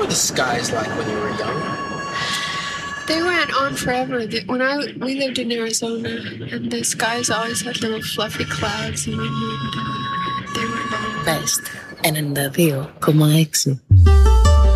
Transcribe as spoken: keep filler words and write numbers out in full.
were the skies like when you were young? They went on forever. The- When I we lived in Arizona, and the skies always had little fluffy clouds, and we moved. They were long. Best ενενήντα δύο κόμμα έξι